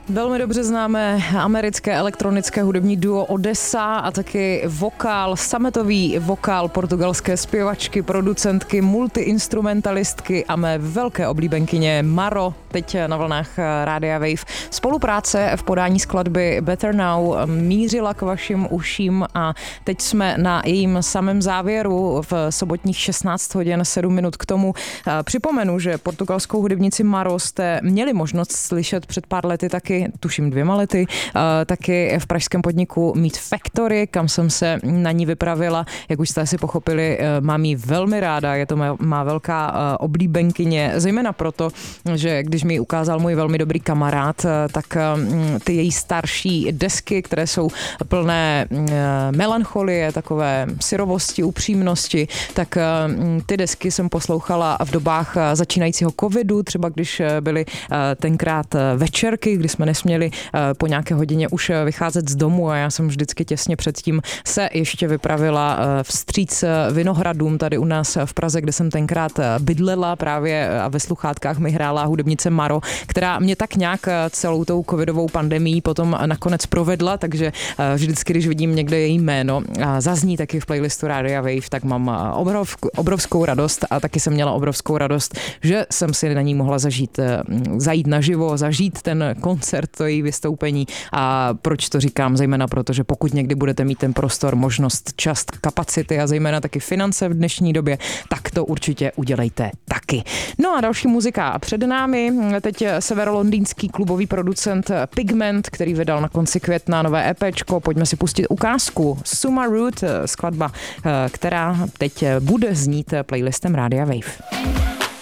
Velmi dobře známe americké elektronické hudební duo Odessa a taky vokál, sametový vokál portugalské zpěvačky, producentky, multiinstrumentalistky a mé velké oblíbenkyně Maro, teď na vlnách Rádia Wave. Spolupráce v podání skladby Better Now mířila k vašim uším a teď jsme na jejím samém závěru v sobotních 16 hodin 7 minut k tomu. Připomenu, že portugalskou hudebnici Maro jste měli možnost slyšet před pár lety taky, tuším 2 lety, taky v pražském podniku Meat Factory, kam jsem se na ní vypravila. Jak už jste asi pochopili, mám ji velmi ráda, je to má velká oblíbenkyně, zejména proto, že když mi ji ukázal můj velmi dobrý kamarád, tak ty její starší desky, které jsou plné melancholie, takové syrovosti, upřímnosti, tak ty desky jsem poslouchala v dobách začínajícího covidu, třeba když byly tenkrát večerky, kdy jsme nesměli po nějaké hodině už vycházet z domu a já jsem vždycky těsně předtím se ještě vypravila vstříc Vinohradům tady u nás v Praze, kde jsem tenkrát bydlela právě a ve sluchátkách mi hrála hudebnice Maro, která mě tak nějak celou tou covidovou pandemií potom nakonec provedla, takže vždycky, když vidím někde její jméno zazní taky v playlistu Rádia Wave, tak mám obrovskou radost a taky jsem měla obrovskou radost, že jsem si na ní mohla zajít naživo, zažít ten koncert, to její vystoupení. A proč to říkám? Zejména proto, že pokud někdy budete mít ten prostor, možnost, čas, kapacity a zejména taky finance v dnešní době, tak to určitě udělejte taky. No a další muzika. A před námi teď severolondýnský klubový producent Pigment, který vydal na konci května nové EPčko. Pojďme si pustit ukázku. Summa Root, skladba, která teď bude znít playlistem Rádia Wave.